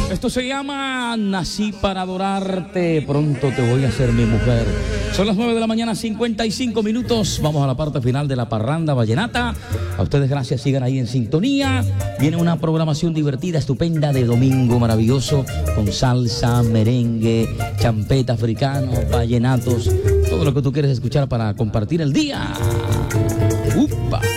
Esto se llama Nací para adorarte, pronto te voy a ser mi mujer. Son las 9 de la mañana, 55 minutos. Vamos a la parte final de la parranda vallenata. A ustedes gracias, sigan ahí en sintonía. Viene una programación divertida, estupenda de domingo maravilloso, con salsa, merengue, champeta africano, vallenatos, todo lo que tú quieres escuchar para compartir el día. ¡Upa!